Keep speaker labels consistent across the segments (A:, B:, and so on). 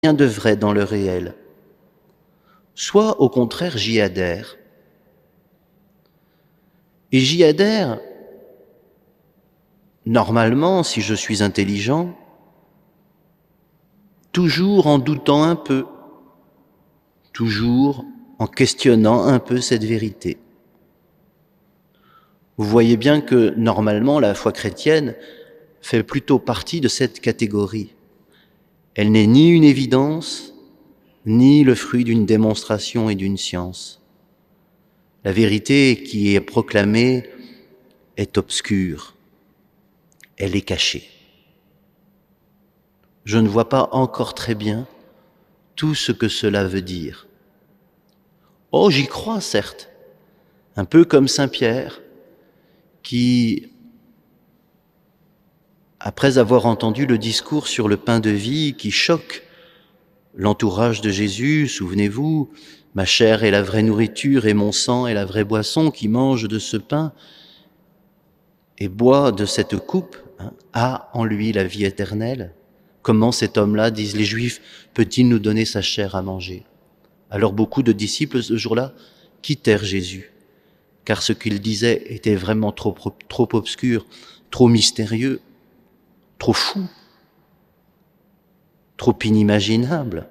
A: rien de vrai dans le réel. Soit au contraire j'y adhère. Et j'y adhère, normalement, si je suis intelligent, toujours en doutant un peu, toujours en questionnant un peu cette vérité. Vous voyez bien que, normalement, la foi chrétienne fait plutôt partie de cette catégorie. Elle n'est ni une évidence, ni le fruit d'une démonstration et d'une science. La vérité qui est proclamée est obscure, elle est cachée. Je ne vois pas encore très bien tout ce que cela veut dire. Oh, j'y crois, certes, un peu comme Saint Pierre, qui, après avoir entendu le discours sur le pain de vie qui choque l'entourage de Jésus, souvenez-vous, ma chair est la vraie nourriture et mon sang est la vraie boisson, qui mange de ce pain et boit de cette coupe, a en lui la vie éternelle. Comment cet homme-là, disent les Juifs, peut-il nous donner sa chair à manger? Alors beaucoup de disciples ce jour-là quittèrent Jésus, car ce qu'il disait était vraiment trop obscur, trop mystérieux, trop fou, trop inimaginable.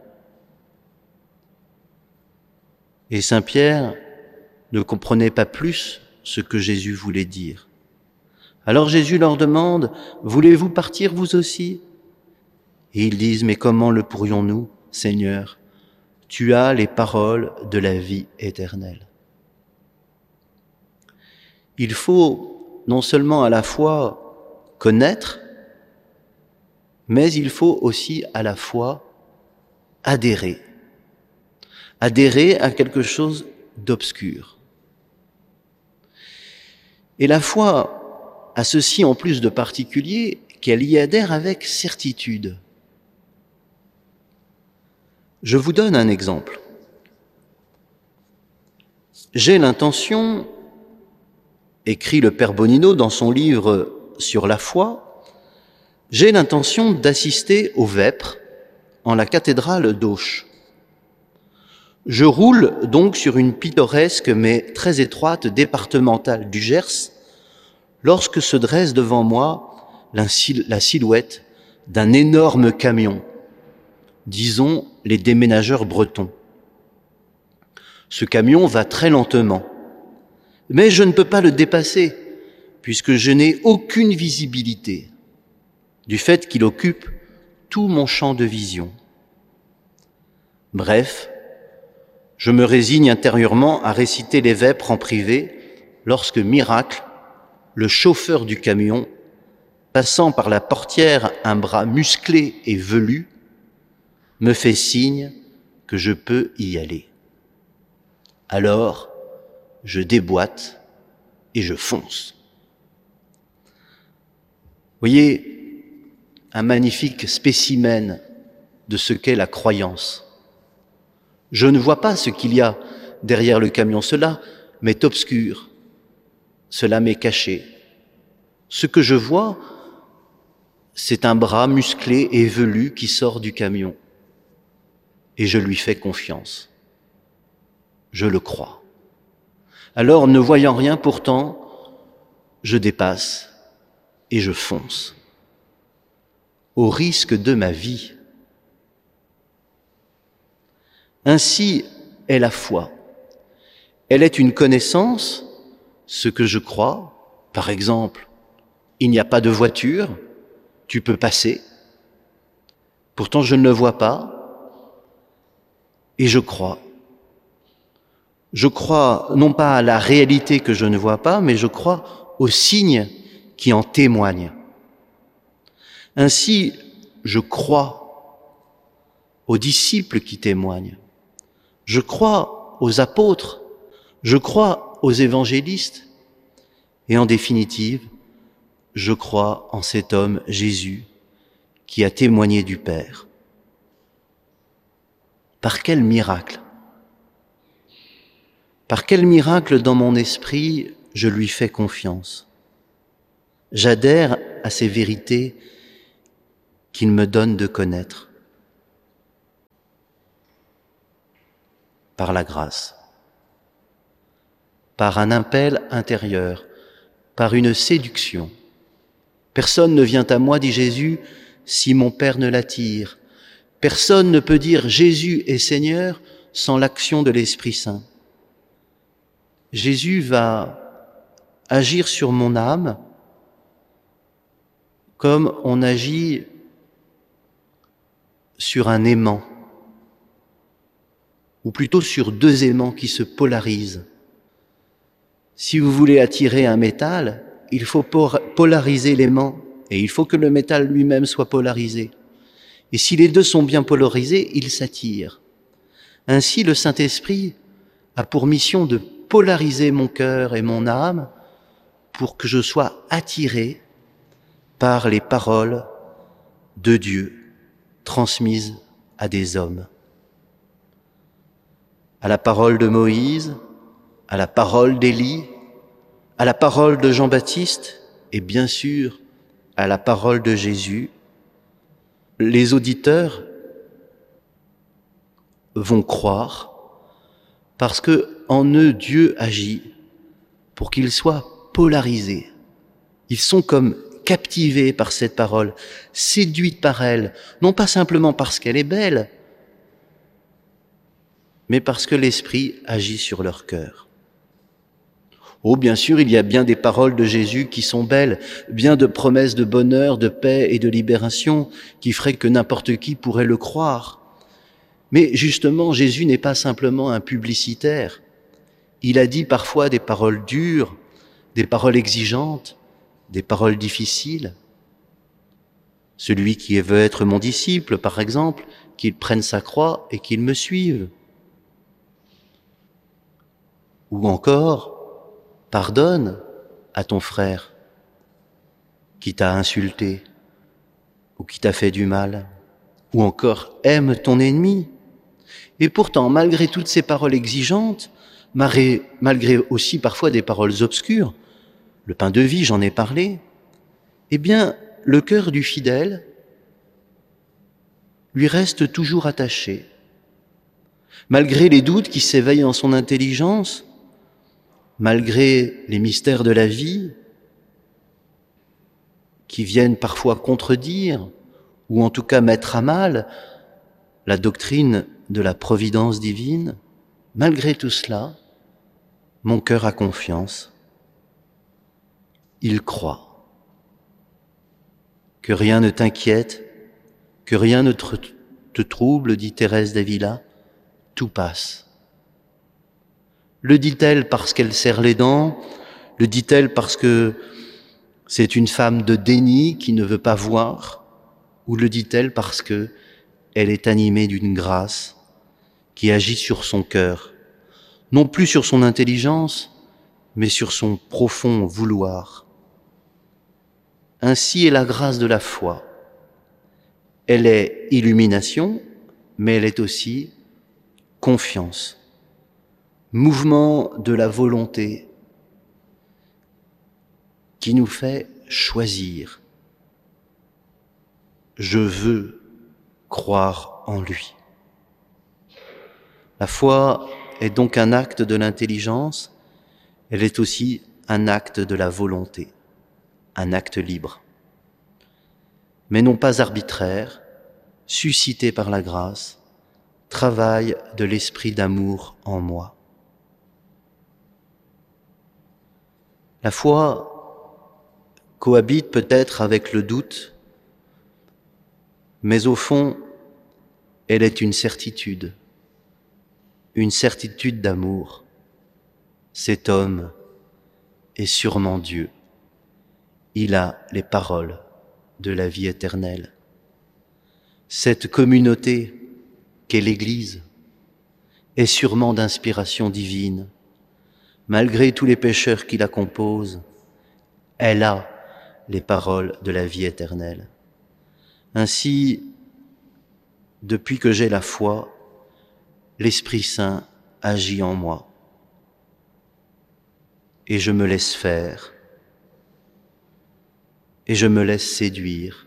A: Et Saint Pierre ne comprenait pas plus ce que Jésus voulait dire. Alors Jésus leur demande, « Voulez-vous partir vous aussi ?» Et ils disent, « Mais comment le pourrions-nous, Seigneur? Tu as les paroles de la vie éternelle. » Il faut non seulement à la fois connaître, mais il faut aussi à la fois adhérer. Adhérer à quelque chose d'obscur. Et la foi a ceci en plus de particulier qu'elle y adhère avec certitude. Je vous donne un exemple. J'ai l'intention, écrit le Père Bonino dans son livre sur la foi, j'ai l'intention d'assister aux vêpres en la cathédrale d'Auch. Je roule donc sur une pittoresque mais très étroite départementale du Gers lorsque se dresse devant moi la silhouette d'un énorme camion, disons les déménageurs bretons. Ce camion va très lentement, mais je ne peux pas le dépasser puisque je n'ai aucune visibilité du fait qu'il occupe tout mon champ de vision. Bref, je me résigne intérieurement à réciter les vêpres en privé lorsque, miracle, le chauffeur du camion, passant par la portière un bras musclé et velu, me fait signe que je peux y aller. Alors, je déboîte et je fonce. Voyez, un magnifique spécimen de ce qu'est la croyance. Je ne vois pas ce qu'il y a derrière le camion, cela m'est obscur, cela m'est caché. Ce que je vois, c'est un bras musclé et velu qui sort du camion. Et je lui fais confiance. Je le crois. Alors, ne voyant rien pourtant, je dépasse et je fonce. Au risque de ma vie. Ainsi est la foi. Elle est une connaissance, ce que je crois. Par exemple, il n'y a pas de voiture, tu peux passer. Pourtant, je ne le vois pas. Et je crois. Je crois non pas à la réalité que je ne vois pas, mais je crois aux signes qui en témoignent. Ainsi, je crois aux disciples qui témoignent. Je crois aux apôtres. Je crois aux évangélistes. Et en définitive, je crois en cet homme, Jésus, qui a témoigné du Père. Par quel miracle? Par quel miracle dans mon esprit je lui fais confiance? J'adhère à ces vérités qu'il me donne de connaître. par la grâce, par un appel intérieur, par une séduction. Personne ne vient à moi, dit Jésus, si mon Père ne l'attire. Personne ne peut dire Jésus est Seigneur sans l'action de l'Esprit Saint. Jésus va agir sur mon âme comme on agit sur un aimant, ou plutôt sur deux aimants qui se polarisent. Si vous voulez attirer un métal, il faut polariser l'aimant, et il faut que le métal lui-même soit polarisé. Et si les deux sont bien polarisés, ils s'attirent. Ainsi, le Saint-Esprit a pour mission de polariser mon cœur et mon âme pour que je sois attiré par les paroles de Dieu transmises à des hommes. À la parole de Moïse, à la parole d'Élie, à la parole de Jean-Baptiste et bien sûr à la parole de Jésus, les auditeurs vont croire parce que en eux Dieu agit pour qu'ils soient polarisés. Ils sont comme captivés par cette parole, séduits par elle, non pas simplement parce qu'elle est belle, mais parce que l'Esprit agit sur leur cœur. Oh, bien sûr, il y a bien des paroles de Jésus qui sont belles, bien de promesses de bonheur, de paix et de libération qui feraient que n'importe qui pourrait le croire. Mais justement, Jésus n'est pas simplement un publicitaire. Il a dit parfois des paroles dures, des paroles exigeantes, des paroles difficiles. Celui qui veut être mon disciple, par exemple, qu'il prenne sa croix et qu'il me suive. Ou encore, pardonne à ton frère qui t'a insulté ou qui t'a fait du mal. Ou encore, aime ton ennemi. Et pourtant, malgré toutes ces paroles exigeantes, malgré aussi parfois des paroles obscures, le pain de vie, j'en ai parlé, eh bien, le cœur du fidèle lui reste toujours attaché. Malgré les doutes qui s'éveillent en son intelligence, malgré les mystères de la vie qui viennent parfois contredire ou en tout cas mettre à mal la doctrine de la providence divine, malgré tout cela, mon cœur a confiance. Il croit. Que rien ne t'inquiète, que rien ne te trouble, dit Thérèse d'Avila, tout passe. Le dit-elle parce qu'elle serre les dents? Le dit-elle parce que c'est une femme de déni qui ne veut pas voir? Ou le dit-elle parce que elle est animée d'une grâce qui agit sur son cœur, non plus sur son intelligence, mais sur son profond vouloir? Ainsi est la grâce de la foi. Elle est illumination, mais elle est aussi confiance, mouvement de la volonté qui nous fait choisir. Je veux croire en lui. La foi est donc un acte de l'intelligence, elle est aussi un acte de la volonté, un acte libre, mais non pas arbitraire, suscité par la grâce, travail de l'esprit d'amour en moi. La foi cohabite peut-être avec le doute, mais au fond, elle est une certitude d'amour. Cet homme est sûrement Dieu. Il a les paroles de la vie éternelle. Cette communauté qu'est l'Église est sûrement d'inspiration divine. Malgré tous les pécheurs qui la composent, elle a les paroles de la vie éternelle. Ainsi, depuis que j'ai la foi, l'Esprit Saint agit en moi. Et je me laisse faire, et je me laisse séduire.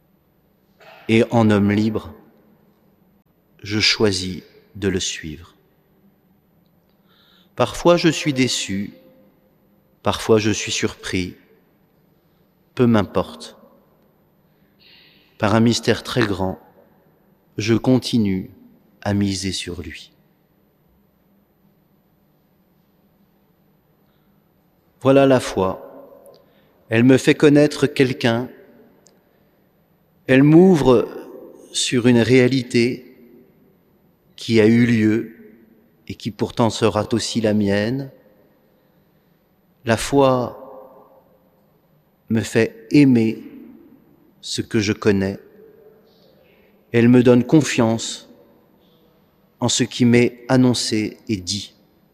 A: Et en homme libre, je choisis de le suivre. Parfois je suis déçu, parfois je suis surpris, peu m'importe. Par un mystère très grand, je continue à miser sur lui. Voilà la foi. Elle me fait connaître quelqu'un. Elle m'ouvre sur une réalité qui a eu lieu et qui pourtant sera aussi la mienne. La foi me fait aimer ce que je connais. Elle me donne confiance en ce qui m'est annoncé et dit.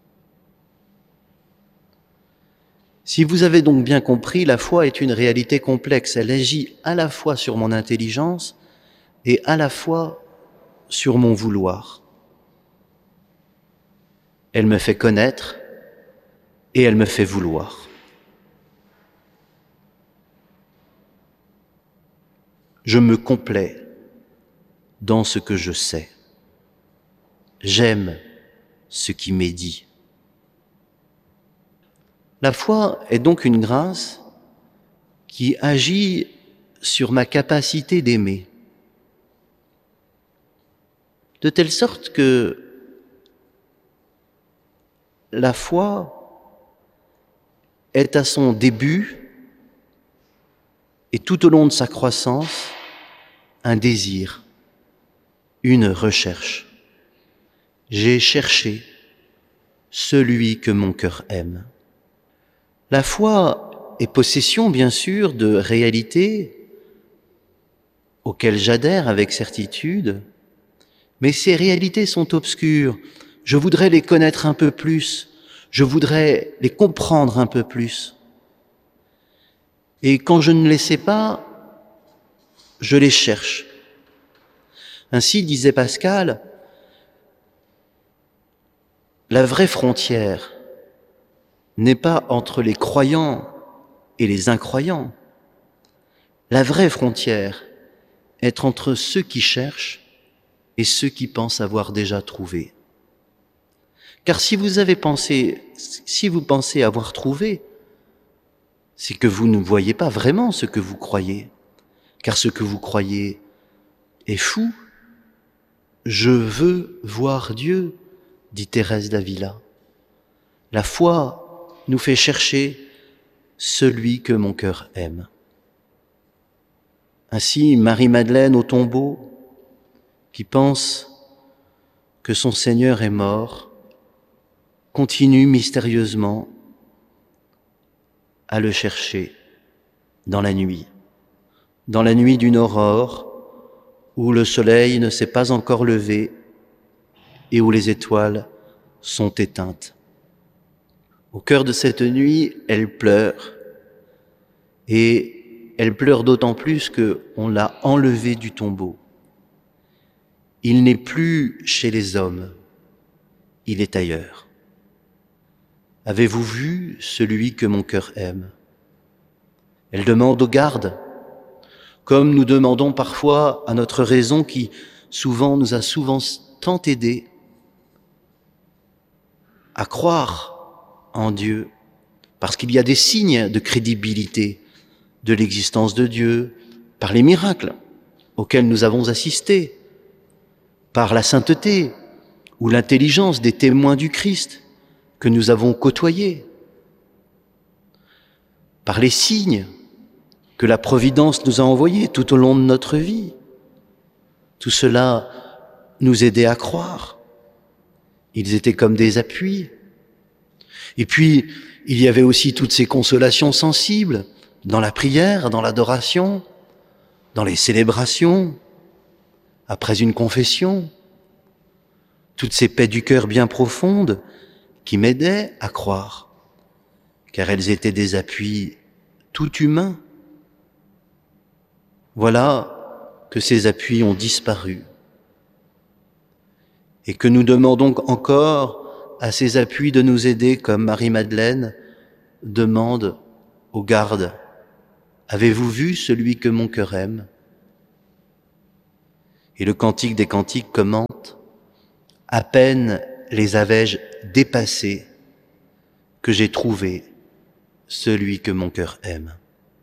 A: Si vous avez donc bien compris, la foi est une réalité complexe. Elle agit à la fois sur mon intelligence et à la fois sur mon vouloir. Elle me fait connaître et elle me fait vouloir. Je me complais dans ce que je sais. J'aime ce qui m'est dit. La foi est donc une grâce qui agit sur ma capacité d'aimer, de telle sorte que la foi est à son début et tout au long de sa croissance un désir, une recherche. J'ai cherché celui que mon cœur aime. La foi est possession, bien sûr, de réalités auxquelles j'adhère avec certitude, mais ces réalités sont obscures. Je voudrais les connaître un peu plus, je voudrais les comprendre un peu plus. Et quand je ne les sais pas, je les cherche. Ainsi, disait Pascal, la vraie frontière n'est pas entre les croyants et les incroyants. La vraie frontière est entre ceux qui cherchent et ceux qui pensent avoir déjà trouvé. Car si vous pensez avoir trouvé, c'est que vous ne voyez pas vraiment ce que vous croyez. Car ce que vous croyez est fou. Je veux voir Dieu, dit Thérèse d'Avila. La foi nous fait chercher celui que mon cœur aime. Ainsi, Marie-Madeleine au tombeau, qui pense que son Seigneur est mort, continue mystérieusement à le chercher dans la nuit d'une aurore où le soleil ne s'est pas encore levé et où les étoiles sont éteintes. Au cœur de cette nuit, elle pleure, et elle pleure d'autant plus qu'on l'a enlevé du tombeau. Il n'est plus chez les hommes, il est ailleurs. Avez-vous vu celui que mon cœur aime ? Elle demande aux gardes, comme nous demandons parfois à notre raison qui nous a souvent tant aidés à croire en Dieu, parce qu'il y a des signes de crédibilité de l'existence de Dieu, par les miracles auxquels nous avons assisté, par la sainteté ou l'intelligence des témoins du Christ que nous avons côtoyés, par les signes que la Providence nous a envoyés tout au long de notre vie. Tout cela nous aidait à croire. Ils étaient comme des appuis. Et puis, il y avait aussi toutes ces consolations sensibles dans la prière, dans l'adoration, dans les célébrations, après une confession. Toutes ces paix du cœur bien profondes qui m'aidaient à croire, car elles étaient des appuis tout humains. Voilà que ces appuis ont disparu et que nous demandons encore à ces appuis de nous aider comme Marie-Madeleine demande aux gardes « Avez-vous vu celui que mon cœur aime ?» Et le Cantique des Cantiques commente « À peine les avais-je dépassés que j'ai trouvé celui que mon cœur aime.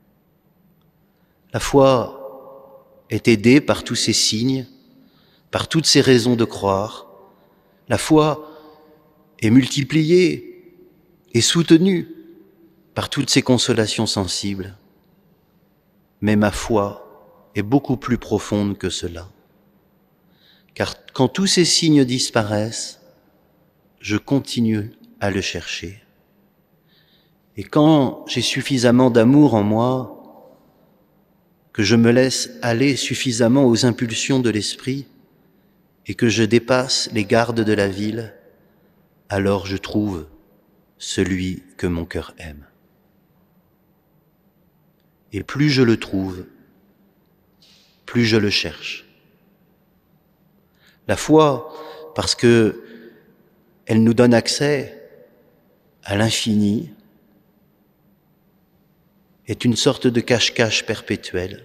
A: La foi est aidée par tous ces signes, par toutes ces raisons de croire. La foi est multipliée et soutenue par toutes ces consolations sensibles. Mais ma foi est beaucoup plus profonde que cela. Car quand tous ces signes disparaissent, je continue à le chercher. Et quand j'ai suffisamment d'amour en moi, que je me laisse aller suffisamment aux impulsions de l'esprit et que je dépasse les gardes de la ville, alors je trouve celui que mon cœur aime. Et plus je le trouve, plus je le cherche. La foi, parce que elle nous donne accès à l'infini, est une sorte de cache-cache perpétuel.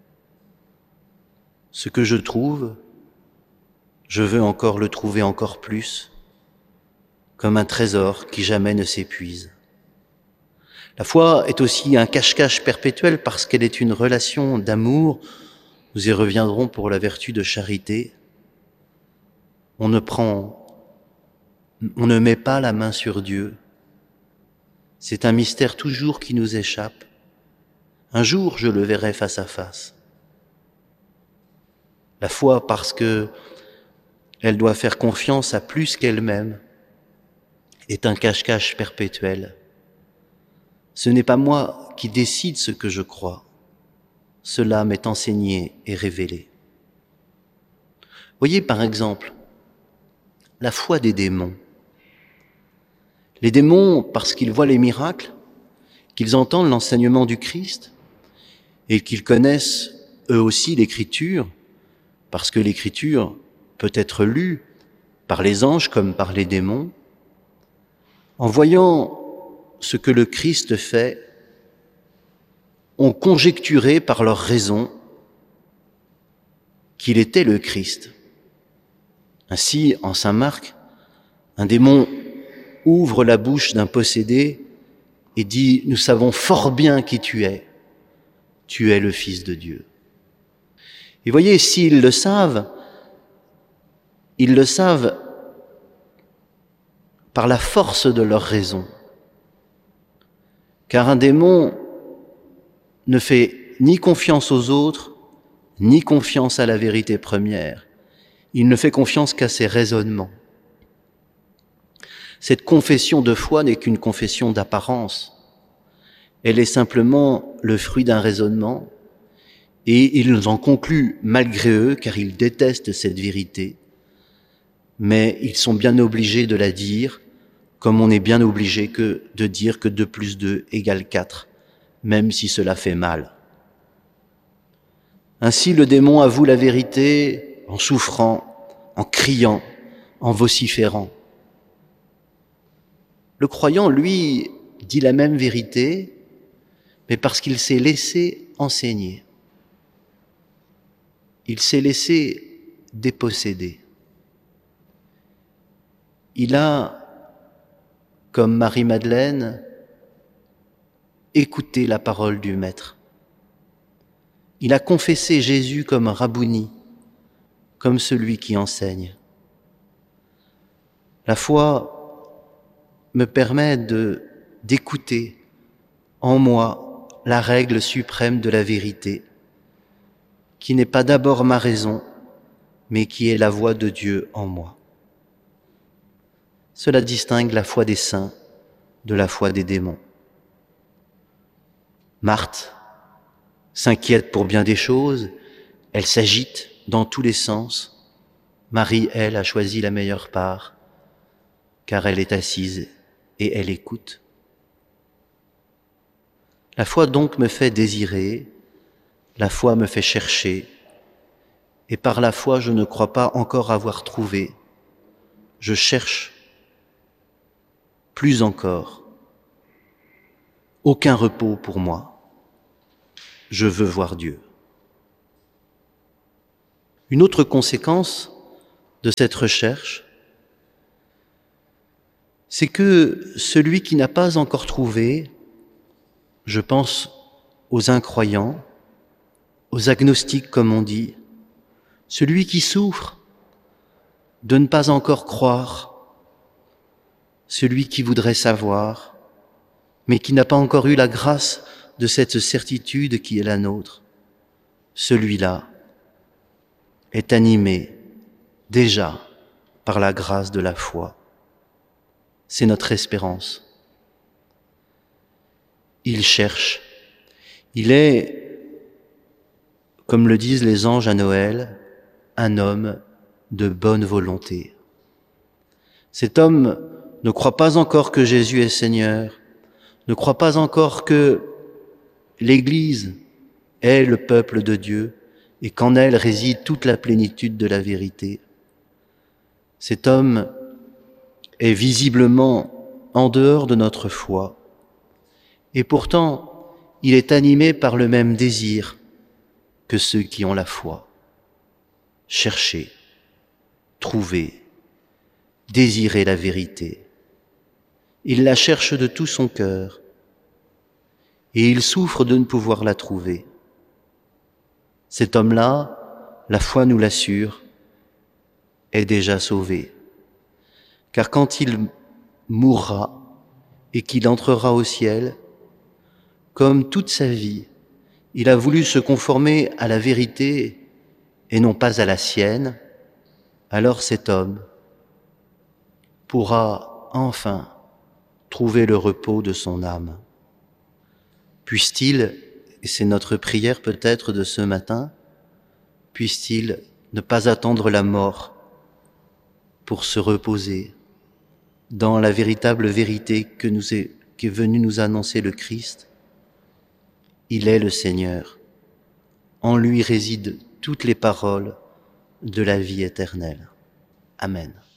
A: Ce que je trouve, je veux encore le trouver encore plus, comme un trésor qui jamais ne s'épuise. La foi est aussi un cache-cache perpétuel parce qu'elle est une relation d'amour. Nous y reviendrons pour la vertu de charité. On ne met pas la main sur Dieu. C'est un mystère toujours qui nous échappe. Un jour, je le verrai face à face. La foi, parce que elle doit faire confiance à plus qu'elle-même, est un cache-cache perpétuel. Ce n'est pas moi qui décide ce que je crois. Cela m'est enseigné et révélé. Voyez par exemple la foi des démons. Les démons, parce qu'ils voient les miracles, qu'ils entendent l'enseignement du Christ et qu'ils connaissent eux aussi l'Écriture, parce que l'Écriture peut être lue par les anges comme par les démons, en voyant ce que le Christ fait, ont conjecturé par leur raison qu'il était le Christ. Ainsi, en saint Marc, un démon ouvre la bouche d'un possédé et dit « Nous savons fort bien qui tu es le Fils de Dieu ». Et voyez, s'ils le savent, ils le savent par la force de leur raison. Car un démon ne fait ni confiance aux autres, ni confiance à la vérité première. Il ne fait confiance qu'à ses raisonnements. Cette confession de foi n'est qu'une confession d'apparence. Elle est simplement le fruit d'un raisonnement, et ils en concluent malgré eux, car ils détestent cette vérité, mais ils sont bien obligés de la dire, comme on est bien obligé de dire que 2 plus 2 égale 4, même si cela fait mal. Ainsi, le démon avoue la vérité en souffrant, en criant, en vociférant. Le croyant, lui, dit la même vérité, mais parce qu'il s'est laissé enseigner. Il s'est laissé déposséder. Il a, comme Marie-Madeleine, écouté la parole du Maître. Il a confessé Jésus comme Rabouni, comme celui qui enseigne. La foi me permet d'écouter en moi la règle suprême de la vérité, qui n'est pas d'abord ma raison, mais qui est la voix de Dieu en moi. Cela distingue la foi des saints de la foi des démons. Marthe s'inquiète pour bien des choses, elle s'agite dans tous les sens. Marie, elle, a choisi la meilleure part, car elle est assise et elle écoute. La foi donc me fait désirer, la foi me fait chercher, et par la foi je ne crois pas encore avoir trouvé. Je cherche plus encore. Aucun repos pour moi. Je veux voir Dieu. Une autre conséquence de cette recherche, c'est que celui qui n'a pas encore trouvé, je pense aux incroyants, aux agnostiques comme on dit, celui qui souffre de ne pas encore croire, celui qui voudrait savoir, mais qui n'a pas encore eu la grâce de cette certitude qui est la nôtre, celui-là est animé déjà par la grâce de la foi. C'est notre espérance. Il cherche. Il est, comme le disent les anges à Noël, un homme de bonne volonté. Cet homme ne croit pas encore que Jésus est Seigneur, ne croit pas encore que l'Église est le peuple de Dieu et qu'en elle réside toute la plénitude de la vérité. Cet homme est visiblement en dehors de notre foi, et pourtant il est animé par le même désir que ceux qui ont la foi. Chercher, trouver, désirer la vérité. Il la cherche de tout son cœur, et il souffre de ne pouvoir la trouver. Cet homme-là, la foi nous l'assure, est déjà sauvé. Car quand il mourra et qu'il entrera au ciel, comme toute sa vie, il a voulu se conformer à la vérité et non pas à la sienne, alors cet homme pourra enfin trouver le repos de son âme. Puisse-t-il, et c'est notre prière peut-être de ce matin, puisse-t-il ne pas attendre la mort pour se reposer dans la véritable vérité qu'est venu nous annoncer le Christ. Il est le Seigneur. En lui résident toutes les paroles de la vie éternelle. Amen.